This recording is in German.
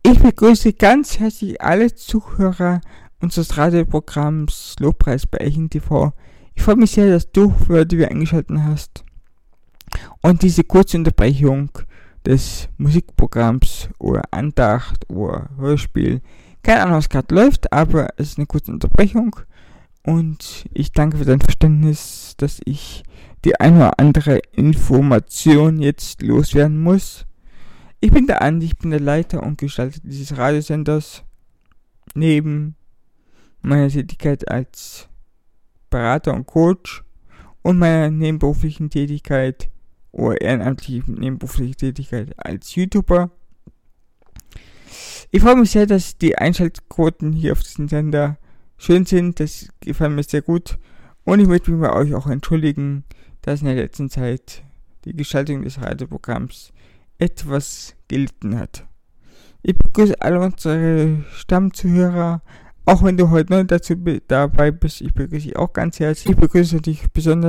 Ich begrüße ganz herzlich alle Zuhörer unseres Radioprogramms Lobpreis bei Echen TV. Ich freue mich sehr, dass du heute wieder eingeschaltet hast und diese kurze Unterbrechung des Musikprogramms oder Andacht oder Hörspiel, keine Ahnung, was gerade läuft, aber es ist eine kurze Unterbrechung und ich danke für dein Verständnis, dass ich die eine oder andere Information jetzt loswerden muss. Ich bin der Andi, ich bin der Leiter und Gestalter dieses Radiosenders. Neben meiner Tätigkeit als Berater und Coach und meiner nebenberuflichen Tätigkeit oder ehrenamtlichen nebenberuflichen Tätigkeit als YouTuber. Ich freue mich sehr, dass die Einschaltquoten hier auf diesem Sender schön sind. Das gefällt mir sehr gut. Und ich möchte mich bei euch auch entschuldigen, dass in der letzten Zeit die Gestaltung des Radioprogramms etwas gelitten hat. Ich begrüße alle unsere Stammzuhörer, auch wenn du heute neu dabei bist, ich begrüße dich auch ganz herzlich. Ich begrüße dich besonders